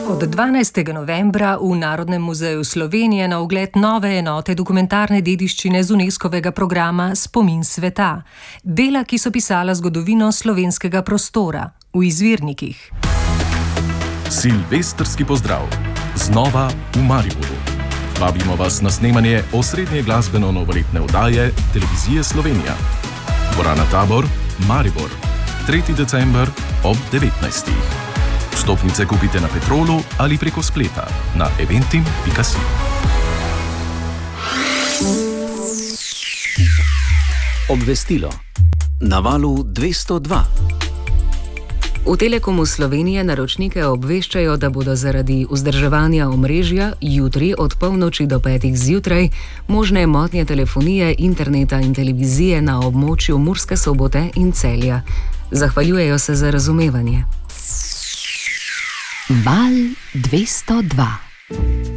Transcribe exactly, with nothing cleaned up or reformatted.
Od dvanajstega novembra v Narodnem muzeju Slovenije na ogled nove enote dokumentarne dediščine z UNESCO-vega programa Spomin sveta. Dela, ki so pisala zgodovino slovenskega prostora v izvirnikih. Silvestrski pozdrav. Znova v Mariboru. Vabimo vas na snemanje osrednje glasbeno-novoletne oddaje Televizije Slovenija. Dvorana Tabor, Maribor. tretji december ob devetnajstih. Vstopnice kupite na Petrolu ali preko spleta na eventim pika si. Obvestilo. Na valu dvesto dva. V Telekomu Slovenije naročnike obveščajo, da bodo zaradi vzdrževanja omrežja jutri od polnoči do petih zjutraj možne motnje telefonije, interneta in televizije na območju Murske Sobote in Celja. Zahvaljujejo se za razumevanje. Val dvesto dva.